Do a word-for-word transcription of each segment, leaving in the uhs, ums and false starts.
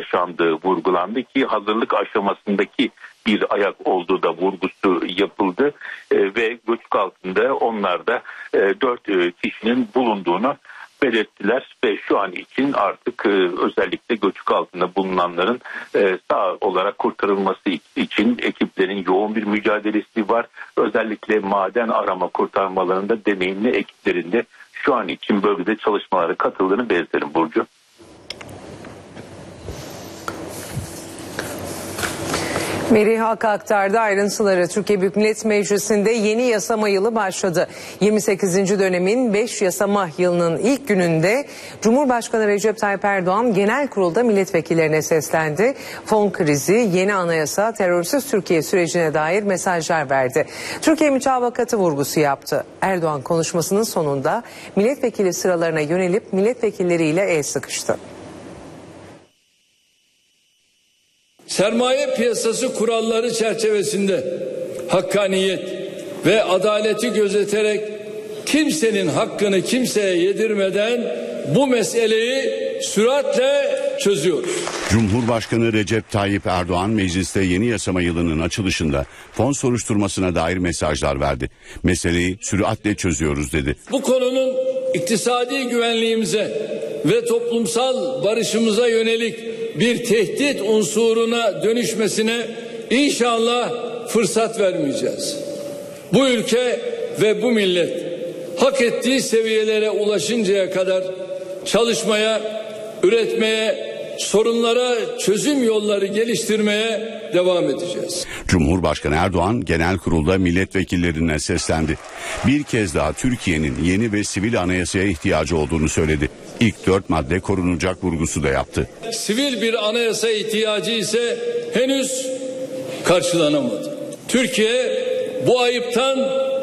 yaşandığı vurgulandı ki hazırlık aşamasındaki bir ayak olduğu da vurgusu yapıldı e, ve göçük altında onlarda e, dört e, kişinin bulunduğunu belirttiler ve şu an için artık e, özellikle göçük altında bulunanların e, sağ olarak kurtarılması için ekiplerin yoğun bir mücadelesi var. Özellikle maden arama kurtarmalarında deneyimli ekiplerinde şu an için bölgede çalışmalara katıldığını belirtelim Burcu. Merih Hakkı aktardı ayrıntıları. Türkiye Büyük Millet Meclisi'nde yeni yasama yılı başladı. yirmi sekizinci dönemin beş yasama yılının ilk gününde Cumhurbaşkanı Recep Tayyip Erdoğan genel kurulda milletvekillerine seslendi. Fon krizi, yeni anayasa, terörsüz Türkiye sürecine dair mesajlar verdi. Türkiye mütabakatı vurgusu yaptı. Erdoğan konuşmasının sonunda milletvekili sıralarına yönelip milletvekilleriyle el sıkıştı. Sermaye piyasası kuralları çerçevesinde hakkaniyet ve adaleti gözeterek kimsenin hakkını kimseye yedirmeden bu meseleyi süratle çözüyoruz. Cumhurbaşkanı Recep Tayyip Erdoğan mecliste yeni yasama yılının açılışında fon soruşturmasına dair mesajlar verdi. Meseleyi süratle çözüyoruz dedi. Bu konunun iktisadi güvenliğimize ve toplumsal barışımıza yönelik bir tehdit unsuruna dönüşmesine inşallah fırsat vermeyeceğiz. Bu ülke ve bu millet hak ettiği seviyelere ulaşıncaya kadar çalışmaya, üretmeye, sorunlara çözüm yolları geliştirmeye devam edeceğiz. Cumhurbaşkanı Erdoğan genel kurulda milletvekillerine seslendi. Bir kez daha Türkiye'nin yeni ve sivil anayasaya ihtiyacı olduğunu söyledi. İlk dört madde korunacak vurgusu da yaptı. Sivil bir anayasa ihtiyacı ise henüz karşılanamadı. Türkiye bu ayıptan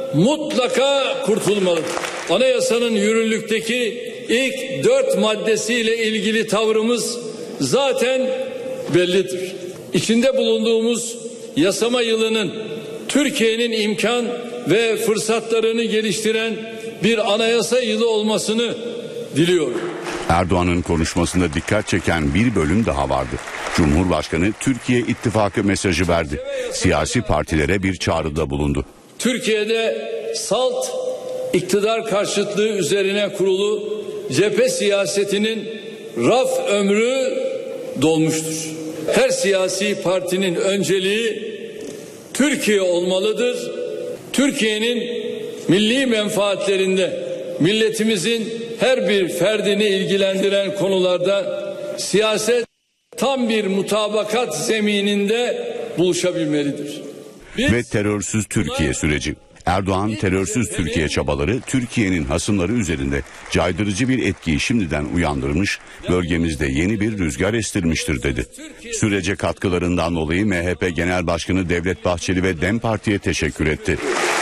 mutlaka kurtulmalıdır. Anayasanın yürürlükteki ilk dört maddesiyle ilgili tavrımız zaten bellidir. İçinde bulunduğumuz yasama yılının Türkiye'nin imkan ve fırsatlarını geliştiren bir anayasa yılı olmasını diliyorum. Erdoğan'ın konuşmasında dikkat çeken bir bölüm daha vardı. Cumhurbaşkanı Türkiye İttifakı mesajı verdi. Siyasi partilere bir çağrıda bulundu. Türkiye'de salt iktidar karşıtlığı üzerine kurulu cephe siyasetinin raf ömrü dolmuştur. Her siyasi partinin önceliği Türkiye olmalıdır. Türkiye'nin milli menfaatlerinde milletimizin her bir ferdini ilgilendiren konularda siyaset tam bir mutabakat zemininde buluşabilmelidir. Biz, ve terörsüz Türkiye süreci. Erdoğan terörsüz Türkiye çabaları Türkiye'nin hasımları üzerinde caydırıcı bir etkiyi şimdiden uyandırmış, bölgemizde yeni bir rüzgar estirmiştir dedi. Sürece katkılarından dolayı M H P Genel Başkanı Devlet Bahçeli ve DEM Parti'ye teşekkür etti.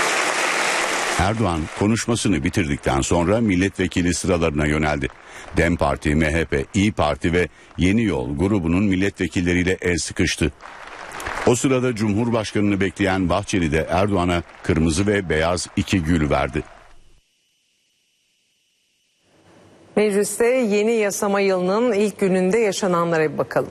Erdoğan konuşmasını bitirdikten sonra milletvekili sıralarına yöneldi. DEM Parti, M H P, İYİ Parti ve Yeni Yol grubunun milletvekilleriyle el sıkıştı. O sırada Cumhurbaşkanı'nı bekleyen Bahçeli de Erdoğan'a kırmızı ve beyaz iki gül verdi. Mecliste yeni yasama yılının ilk gününde yaşananlara bir bakalım.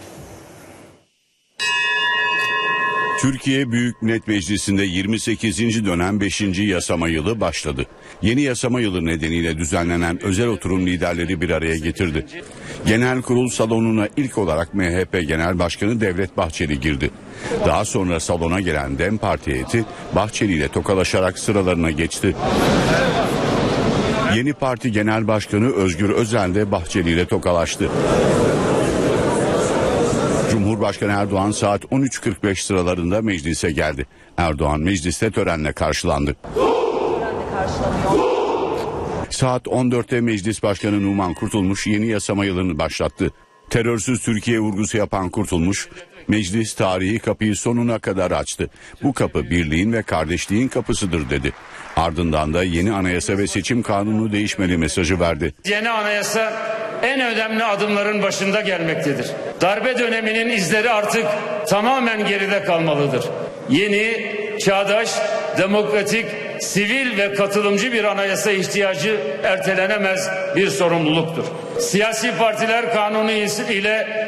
Türkiye Büyük Millet Meclisi'nde yirmi sekizinci dönem beşinci yasama yılı başladı. Yeni yasama yılı nedeniyle düzenlenen özel oturum liderleri bir araya getirdi. Genel kurul salonuna ilk olarak M H P Genel Başkanı Devlet Bahçeli girdi. Daha sonra salona gelen DEM Parti heyeti Bahçeli ile tokalaşarak sıralarına geçti. Yeni Parti Genel Başkanı Özgür Özel de Bahçeli ile tokalaştı. Cumhurbaşkanı Erdoğan saat on üç kırk beş sıralarında meclise geldi. Erdoğan mecliste törenle karşılandı. Saat on dörtte Meclis Başkanı Numan Kurtulmuş yeni yasama yılını başlattı. Terörsüz Türkiye vurgusu yapan Kurtulmuş, meclis tarihi kapıyı sonuna kadar açtı. Bu kapı birliğin ve kardeşliğin kapısıdır dedi. Ardından da yeni anayasa ve seçim kanunu değişmeli mesajı verdi. Yeni anayasa en önemli adımların başında gelmektedir. Darbe döneminin izleri artık tamamen geride kalmalıdır. Yeni, çağdaş, demokratik, sivil ve katılımcı bir anayasa ihtiyacı ertelenemez bir sorumluluktur. Siyasi partiler kanunu ile